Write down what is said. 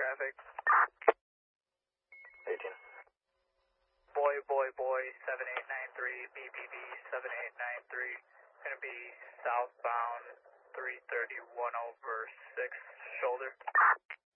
traffic. 18. Boy, 7893, BBB 7893. Gonna be southbound 331 over 6 shoulder.